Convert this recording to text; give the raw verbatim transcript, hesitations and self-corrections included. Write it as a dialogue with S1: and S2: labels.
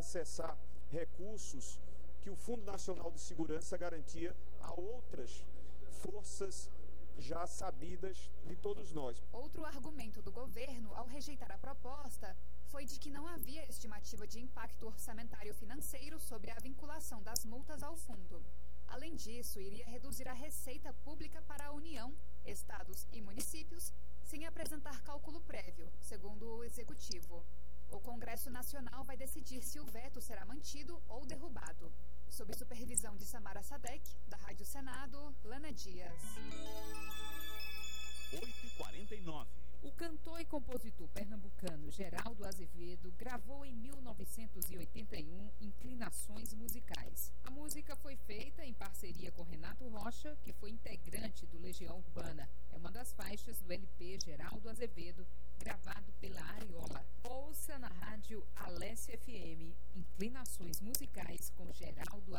S1: acessar recursos que o Fundo Nacional de Segurança garantia a outras forças já sabidas de todos nós.
S2: Outro argumento do governo ao rejeitar a proposta foi de que não havia estimativa de impacto orçamentário financeiro sobre a vinculação das multas ao fundo. Além disso, iria reduzir a receita pública para a União, estados e municípios, sem apresentar cálculo prévio, segundo o Executivo. O Congresso Nacional vai decidir se o veto será mantido ou derrubado. Sob supervisão de Samara Sadek, da Rádio Senado, Lana Dias.
S3: oito e quarenta e nove.
S4: O cantor e compositor pernambucano Geraldo Azevedo gravou em mil novecentos e oitenta e um Inclinações Musicais. A música foi feita em parceria com Renato Rocha, que foi integrante do Legião Urbana. É uma das faixas do L P Geraldo Azevedo, gravado pela Ariola. Ouça na rádio Alessia F M, Inclinações Musicais